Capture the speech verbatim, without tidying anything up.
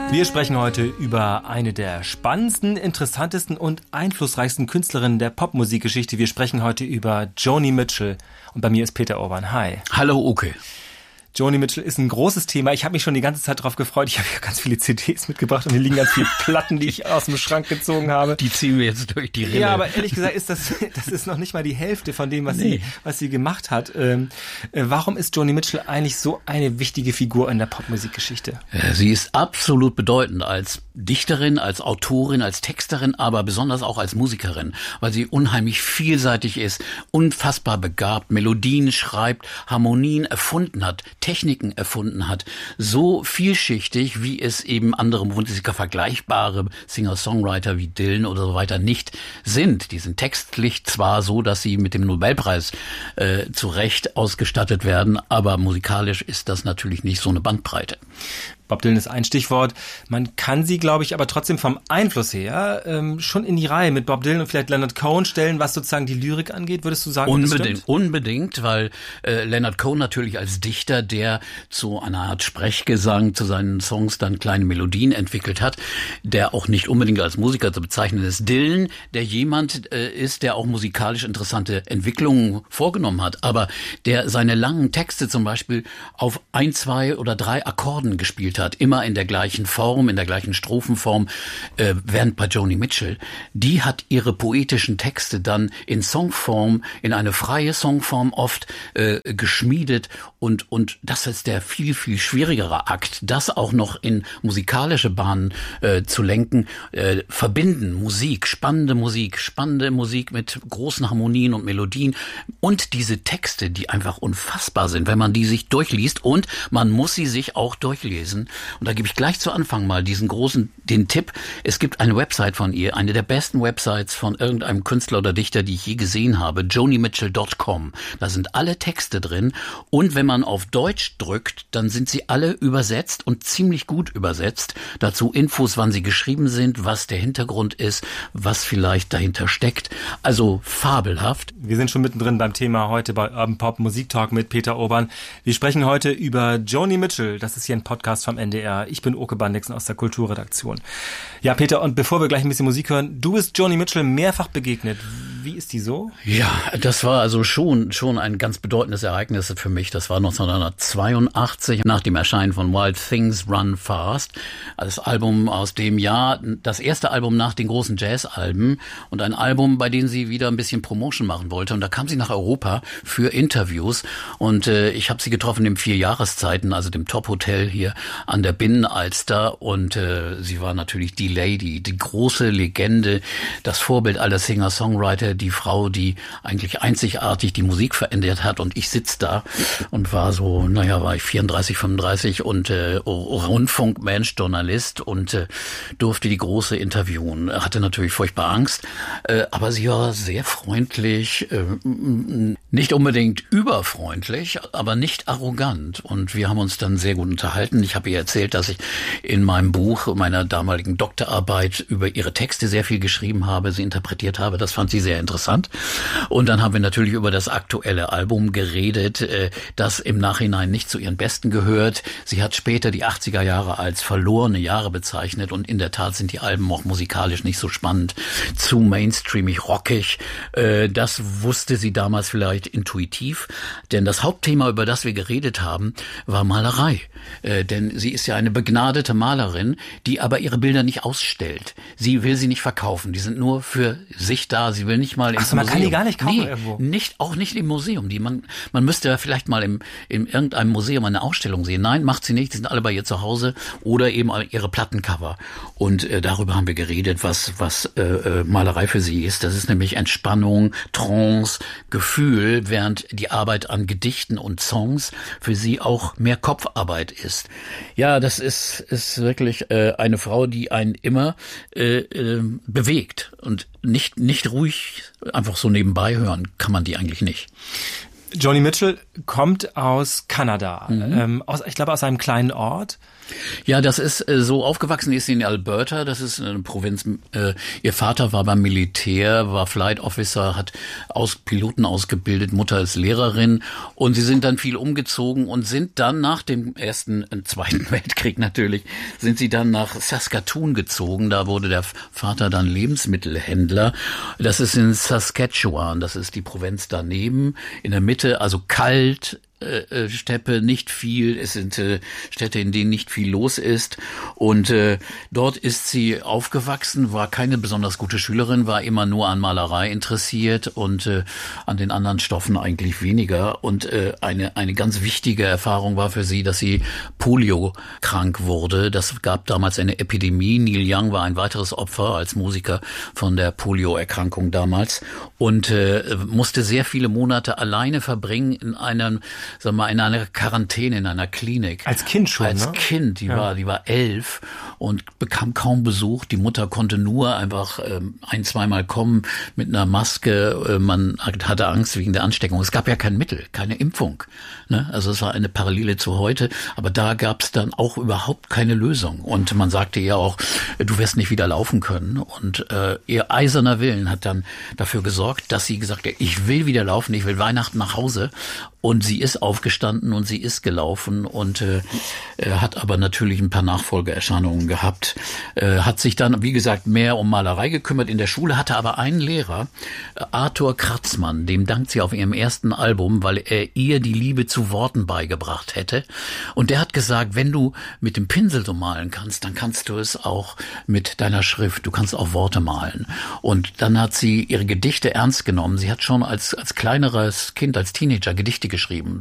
Wir sprechen heute über eine der spannendsten, interessantesten und einflussreichsten Künstlerinnen der Popmusikgeschichte. Wir sprechen heute über Joni Mitchell. Und bei mir ist Peter Urban. Hi. Hallo, Uke. Joni Mitchell ist ein großes Thema. Ich habe mich schon die ganze Zeit darauf gefreut. Ich habe hier ganz viele C Ds mitgebracht und hier liegen ganz viele Platten, die ich aus dem Schrank gezogen habe. Die ziehen wir jetzt durch die Rille. Ja, aber ehrlich gesagt ist das, das ist noch nicht mal die Hälfte von dem, was, nee. sie, was sie gemacht hat. Ähm, äh, warum ist Joni Mitchell eigentlich so eine wichtige Figur in der Popmusikgeschichte? Sie ist absolut bedeutend als Dichterin, als Autorin, als Texterin, aber besonders auch als Musikerin, weil sie unheimlich vielseitig ist, unfassbar begabt, Melodien schreibt, Harmonien erfunden hat, Techniken erfunden hat, so vielschichtig, wie es eben andere Musiker, vergleichbare Singer-Songwriter wie Dylan oder so weiter nicht sind. Die sind textlich zwar so, dass sie mit dem Nobelpreis äh, zu Recht ausgestattet werden, aber musikalisch ist das natürlich nicht so eine Bandbreite. Bob Dylan ist ein Stichwort. Man kann sie, glaube ich, aber trotzdem vom Einfluss her ähm, schon in die Reihe mit Bob Dylan und vielleicht Leonard Cohen stellen, was sozusagen die Lyrik angeht, würdest du sagen? Unbedingt, unbedingt, weil äh, Leonard Cohen natürlich als Dichter, der zu einer Art Sprechgesang zu seinen Songs dann kleine Melodien entwickelt hat, der auch nicht unbedingt als Musiker zu bezeichnen ist. Dylan, der jemand äh, ist, der auch musikalisch interessante Entwicklungen vorgenommen hat, aber der seine langen Texte zum Beispiel auf ein, zwei oder drei Akkorden gespielt hat. hat, immer in der gleichen Form, in der gleichen Strophenform, äh, während bei Joni Mitchell, die hat ihre poetischen Texte dann in Songform, in eine freie Songform oft äh, geschmiedet und und das ist der viel, viel schwierigere Akt, das auch noch in musikalische Bahnen äh, zu lenken, äh, verbinden, Musik, spannende Musik, spannende Musik mit großen Harmonien und Melodien und diese Texte, die einfach unfassbar sind, wenn man die sich durchliest und man muss sie sich auch durchlesen. Und da gebe ich gleich zu Anfang mal diesen großen, den Tipp. Es gibt eine Website von ihr, eine der besten Websites von irgendeinem Künstler oder Dichter, die ich je gesehen habe, joni mitchell Punkt com. Da sind alle Texte drin und wenn man auf Deutsch drückt, dann sind sie alle übersetzt und ziemlich gut übersetzt. Dazu Infos, wann sie geschrieben sind, was der Hintergrund ist, was vielleicht dahinter steckt. Also fabelhaft. Wir sind schon mittendrin beim Thema heute bei Urban Pop Musik Talk mit Peter Urban. Wir sprechen heute über Joni Mitchell. Das ist hier ein Podcast vom N D R. Ich bin Oke Bandixen aus der Kulturredaktion. Ja, Peter, und bevor wir gleich ein bisschen Musik hören, du bist Joni Mitchell mehrfach begegnet. Wie ist die so? Ja, das war also schon schon ein ganz bedeutendes Ereignis für mich. Das war neunzehnhundertzweiundachtzig, nach dem Erscheinen von Wild Things Run Fast. Das Album aus dem Jahr, das erste Album nach den großen Jazz-Alben und ein Album, bei dem sie wieder ein bisschen Promotion machen wollte. Und da kam sie nach Europa für Interviews und äh, ich habe sie getroffen in vier Jahreszeiten, also dem Top-Hotel hier an der Binnenalster und äh, sie war natürlich die Lady, die große Legende, das Vorbild aller Singer-Songwriter, die Frau, die eigentlich einzigartig die Musik verändert hat und ich sitz da und war so, naja, war ich vierunddreißig, fünfunddreißig und äh, Rundfunkmensch, Journalist und äh, durfte die Große interviewen. Hatte natürlich furchtbar Angst, äh, aber sie war sehr freundlich, äh, nicht unbedingt überfreundlich, aber nicht arrogant und wir haben uns dann sehr gut unterhalten. Ich habe ihr erzählt, dass ich in meinem Buch, meiner damaligen Doktorarbeit über ihre Texte sehr viel geschrieben habe, sie interpretiert habe. Das fand sie sehr interessant. Und dann haben wir natürlich über das aktuelle Album geredet, das im Nachhinein nicht zu ihren Besten gehört. Sie hat später die achtziger Jahre als verlorene Jahre bezeichnet und in der Tat sind die Alben auch musikalisch nicht so spannend, zu mainstreamig, rockig. Das wusste sie damals vielleicht intuitiv, denn das Hauptthema, über das wir geredet haben, war Malerei. Denn sie ist ja eine begnadete Malerin, die aber ihre Bilder nicht ausstellt. Sie will sie nicht verkaufen. Die sind nur für sich da. Sie will nicht mal ins Ach so, man Museum. kann die gar nicht kaufen nee, irgendwo. Nicht, auch nicht im Museum. Die man, man müsste ja vielleicht mal im, in irgendeinem Museum eine Ausstellung sehen. Nein, macht sie nicht. Die sind alle bei ihr zu Hause oder eben ihre Plattencover. Und äh, darüber haben wir geredet, was, was äh, Malerei für sie ist. Das ist nämlich Entspannung, Trance, Gefühl, während die Arbeit an Gedichten und Songs für sie auch mehr Kopfarbeit ist. Ja, das ist, ist wirklich äh, eine Frau, die einen immer äh, äh, bewegt und nicht, nicht ruhig einfach so nebenbei hören kann man die eigentlich nicht. Joni Mitchell kommt aus Kanada, mhm. ähm, aus, ich glaube aus einem kleinen Ort. Ja, das ist äh, so aufgewachsen ist sie in Alberta, das ist eine Provinz. Äh, ihr Vater war beim Militär, war Flight Officer, hat aus Piloten ausgebildet, Mutter ist Lehrerin und sie sind dann viel umgezogen und sind dann nach dem ersten, äh, zweiten Weltkrieg natürlich, sind sie dann nach Saskatoon gezogen. Da wurde der Vater dann Lebensmittelhändler. Das ist in Saskatchewan, das ist die Provinz daneben, in der Mitte, also kalt. Äh, Steppe, nicht viel. Es sind äh, Städte, in denen nicht viel los ist. Und äh, dort ist sie aufgewachsen, war keine besonders gute Schülerin, war immer nur an Malerei interessiert und äh, an den anderen Stoffen eigentlich weniger. Und äh, eine eine ganz wichtige Erfahrung war für sie, dass sie Polio krank wurde. Das gab damals eine Epidemie. Neil Young war ein weiteres Opfer als Musiker von der Polio-Erkrankung damals und äh, musste sehr viele Monate alleine verbringen in einem Sag mal, in einer Quarantäne, in einer Klinik. Als Kind schon, Als ne? Kind, die ja. war, die war elf und bekam kaum Besuch. Die Mutter konnte nur einfach ähm, ein-, zweimal kommen mit einer Maske. Äh, man hatte Angst wegen der Ansteckung. Es gab ja kein Mittel, keine Impfung. Ne? Also es war eine Parallele zu heute. Aber da gab es dann auch überhaupt keine Lösung. Und man sagte ihr auch, du wirst nicht wieder laufen können. Und äh, ihr eiserner Willen hat dann dafür gesorgt, dass sie gesagt hat, ich will wieder laufen, ich will Weihnachten nach Hause. Und sie ist aufgestanden und sie ist gelaufen und äh, hat aber natürlich ein paar Nachfolgeerscheinungen gehabt. Äh, hat sich dann, wie gesagt, mehr um Malerei gekümmert in der Schule, hatte aber einen Lehrer, Arthur Kratzmann, dem dankt sie auf ihrem ersten Album, weil er ihr die Liebe zu Worten beigebracht hätte. Und der hat gesagt, wenn du mit dem Pinsel so malen kannst, dann kannst du es auch mit deiner Schrift, du kannst auch Worte malen. Und dann hat sie ihre Gedichte ernst genommen. Sie hat schon als, als kleineres Kind, als Teenager Gedichte geschrieben.